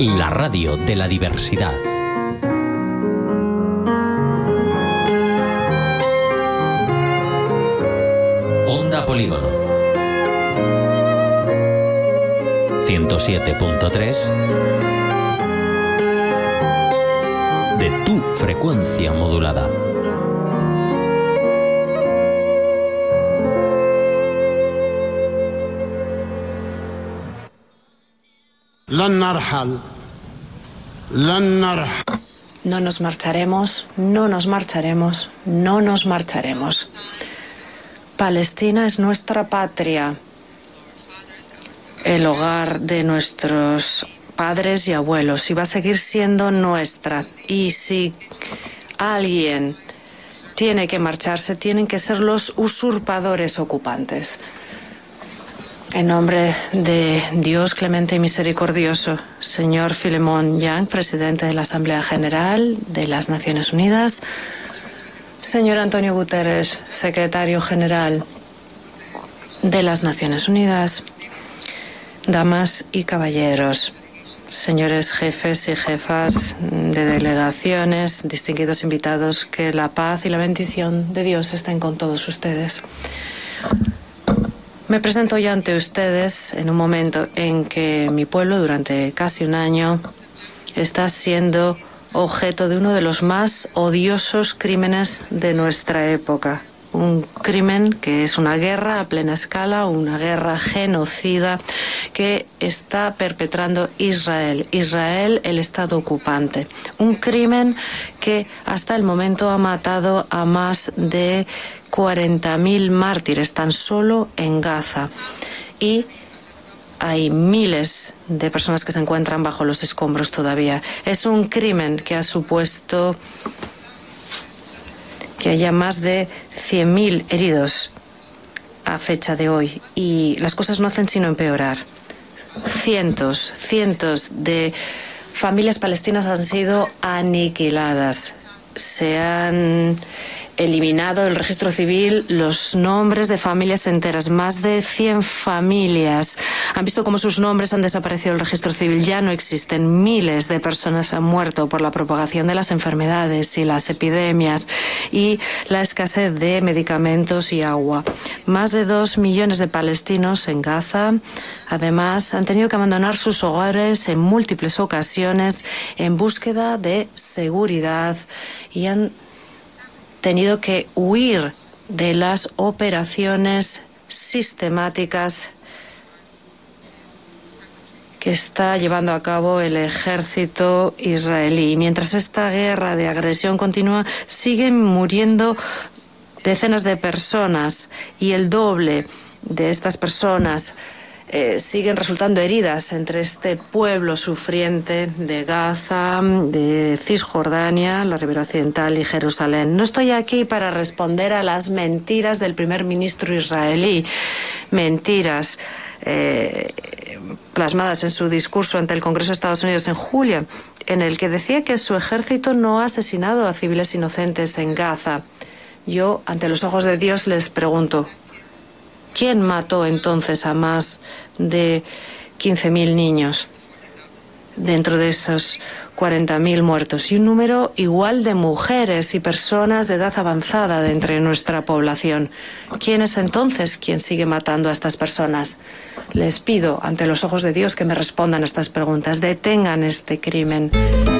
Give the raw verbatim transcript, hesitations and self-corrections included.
La radio de la diversidad. Onda Polígono. ciento siete punto tres de tu frecuencia modulada. No nos marcharemos, no nos marcharemos, no nos marcharemos. Palestina es nuestra patria, el hogar de nuestros padres y abuelos, y va a seguir siendo nuestra. Y si alguien tiene que marcharse, tienen que ser los usurpadores ocupantes. En nombre de Dios clemente y misericordioso, señor Filemón Yang, presidente de la Asamblea General de las Naciones Unidas, señor Antonio Guterres, secretario general de las Naciones Unidas, damas y caballeros, señores jefes y jefas de delegaciones, distinguidos invitados, que la paz y la bendición de Dios estén con todos ustedes. Me presento hoy ante ustedes en un momento en que mi pueblo, durante casi un año, está siendo objeto de uno de los más odiosos crímenes de nuestra época. Un crimen que es una guerra a plena escala, una guerra genocida que está perpetrando Israel. Israel, el Estado ocupante. Un crimen que hasta el momento ha matado a más de cuarenta mil mártires tan solo en Gaza. Y hay miles de personas que se encuentran bajo los escombros todavía. Es un crimen que ha supuesto que haya más de cien mil heridos a fecha de hoy, y las cosas no hacen sino empeorar. Cientos, cientos de familias palestinas han sido aniquiladas. Se han eliminado del registro civil los nombres de familias enteras. Más de cien familias han visto cómo sus nombres han desaparecido del registro civil. Ya no existen. Miles de personas han muerto por la propagación de las enfermedades y las epidemias y la escasez de medicamentos y agua. Más de dos millones de palestinos en Gaza, además, han tenido que abandonar sus hogares en múltiples ocasiones en búsqueda de seguridad y han tenido que huir de las operaciones sistemáticas que está llevando a cabo el ejército israelí. Mientras esta guerra de agresión continúa, siguen muriendo decenas de personas, y el doble de estas personas Eh, siguen resultando heridas entre este pueblo sufriente de Gaza, de Cisjordania, la Ribera Occidental y Jerusalén. No estoy aquí para responder a las mentiras del primer ministro israelí, mentiras eh, plasmadas en su discurso ante el Congreso de Estados Unidos en julio, en el que decía que su ejército no ha asesinado a civiles inocentes en Gaza. Yo, ante los ojos de Dios, les pregunto, ¿quién mató entonces a más de quince mil niños dentro de esos cuarenta mil muertos? Y un número igual de mujeres y personas de edad avanzada de entre nuestra población. ¿Quién es entonces quien sigue matando a estas personas? Les pido, ante los ojos de Dios, que me respondan a estas preguntas. Detengan este crimen.